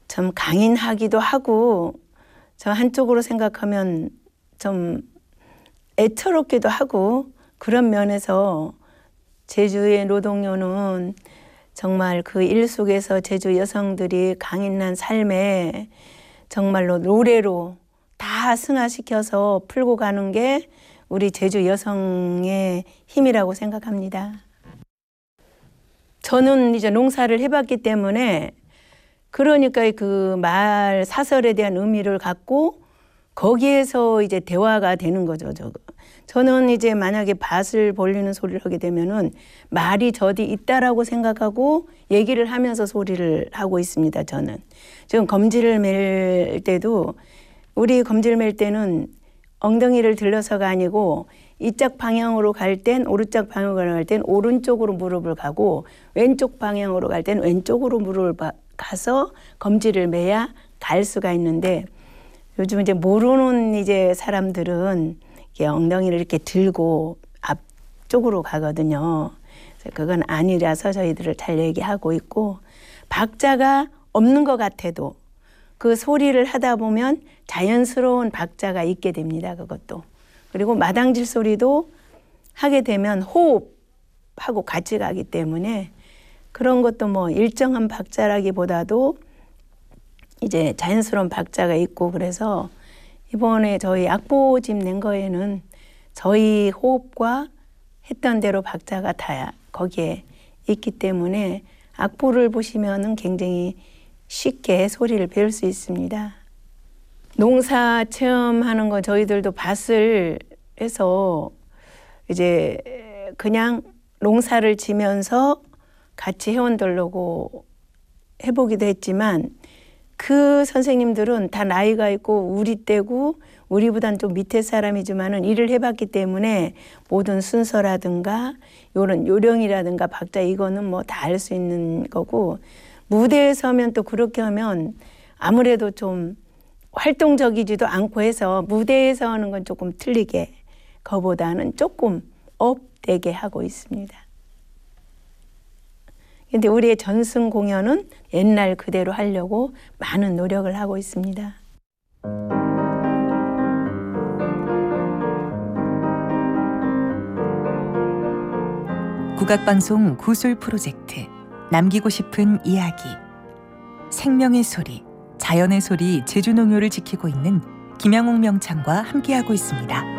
좀 강인하기도 하고 저 한쪽으로 생각하면 좀 애처롭기도 하고 그런 면에서 제주의 노동요는 정말 그 일 속에서 제주 여성들이 강인한 삶에 정말로 노래로 다 승화시켜서 풀고 가는 게 우리 제주 여성의 힘이라고 생각합니다. 저는 이제 농사를 해봤기 때문에 그러니까 그 말 사설에 대한 의미를 갖고 거기에서 이제 대화가 되는 거죠. 저는 이제 만약에 밭을 벌리는 소리를 하게 되면은 말이 저디 있다라고 생각하고 얘기를 하면서 소리를 하고 있습니다. 저는 지금 검지를 맬 때도 우리 검지를 맬 때는 엉덩이를 들러서가 아니고 이쪽 방향으로 갈 땐 오른쪽 방향으로 갈 땐 오른쪽으로 무릎을 가고 왼쪽 방향으로 갈 땐 왼쪽으로 무릎을 가서 검지를 매야 갈 수가 있는데 요즘 이제 모르는 이제 사람들은 이렇게 엉덩이를 이렇게 들고 앞쪽으로 가거든요. 그래서 그건 아니라서 저희들을 잘 얘기하고 있고 박자가 없는 것 같아도 그 소리를 하다 보면 자연스러운 박자가 있게 됩니다. 그것도. 그리고 마당질 소리도 하게 되면 호흡하고 같이 가기 때문에 그런 것도 뭐 일정한 박자라기보다도 이제 자연스러운 박자가 있고 그래서 이번에 저희 악보집 낸 거에는 저희 호흡과 했던 대로 박자가 다 거기에 있기 때문에 악보를 보시면은 굉장히 쉽게 소리를 배울 수 있습니다. 농사 체험하는 건 저희들도 밭을 해서 이제 그냥 농사를 지면서 같이 회원들하고 해보기도 했지만 그 선생님들은 다 나이가 있고 우리 때고 우리보다는 좀 밑에 사람이지만은 일을 해봤기 때문에 모든 순서라든가 요런 요령이라든가 박자 이거는 뭐 다 알 수 있는 거고 무대에 서면 또 그렇게 하면 아무래도 좀 활동적이지도 않고 해서 무대에서 하는 건 조금 틀리게 그거보다는 조금 업되게 하고 있습니다. 근데 우리의 전승 공연은 옛날 그대로 하려고 많은 노력을 하고 있습니다. 국악방송 구술 프로젝트 남기고 싶은 이야기 생명의 소리, 자연의 소리 제주농요를 지키고 있는 김양옥 명창과 함께하고 있습니다.